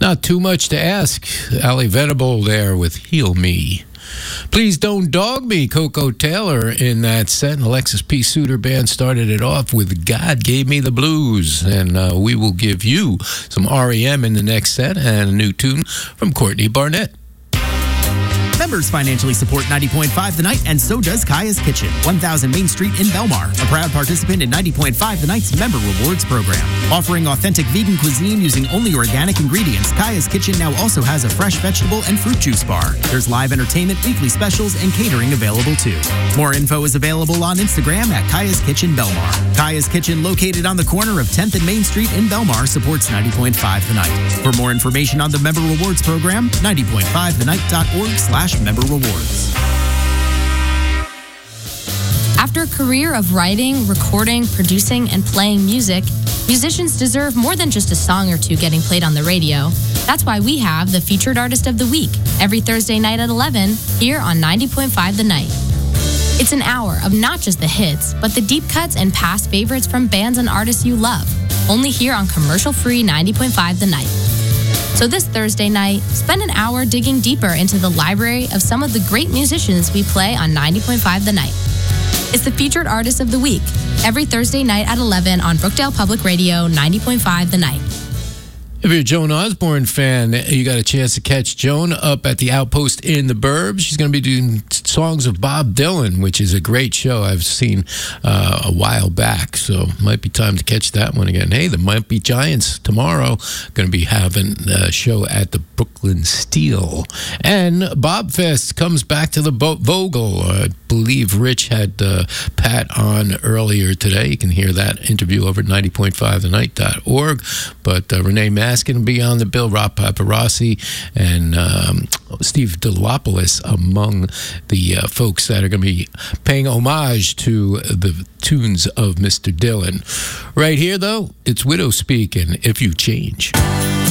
Not too much to ask. Ali Venable there with Heal Me. Please Don't Dog Me, Coco Taylor in that set. And Alexis P. Suter Band started it off with God Gave Me the Blues. And we will give you some REM in the next set and a new tune from Courtney Barnett. Members financially support 90.5 The Night, and so does Kaya's Kitchen, 1000 Main Street in Belmar, a proud participant in 90.5 The Night's Member Rewards program. Offering authentic vegan cuisine using only organic ingredients, Kaya's Kitchen now also has a fresh vegetable and fruit juice bar. There's live entertainment, weekly specials, and catering available too. More info is available on Instagram at Kaya's Kitchen Belmar. Kaya's Kitchen, located on the corner of 10th and Main Street in Belmar, supports 90.5 The Night. For more information on the Member Rewards program, 90.5thenight.org/member rewards. After a career of writing, recording, producing, and playing music, musicians deserve more than just a song or two getting played on the radio. That's why we have the Featured Artist of the Week every Thursday night at 11 here on 90.5 The Night. It's an hour of not just the hits, but the deep cuts and past favorites from bands and artists you love, only here on commercial-free 90.5 The Night. So this Thursday night, spend an hour digging deeper into the library of some of the great musicians we play on 90.5 The Night. It's the Featured Artist of the Week, every Thursday night at 11 on Brookdale Public Radio, 90.5 The Night. If you're a Joan Osborne fan, you got a chance to catch Joan up at the Outpost in the Burbs. She's going to be doing songs of Bob Dylan, which is a great show I've seen a while back. So might be time to catch that one again. Hey, the Might Be Giants tomorrow going to be having a show at the Brooklyn Steel. And Bob Fest comes back to the Vogel. I believe Rich had Pat on earlier today. You can hear that interview over at 90.5thenight.org. But Renee Maskin will be on the bill, Rob Paparossi, and Steve Delopoulos among the folks that are going to be paying homage to the tunes of Mr. Dylan. Right here, though, it's Widow speaking, If You Change.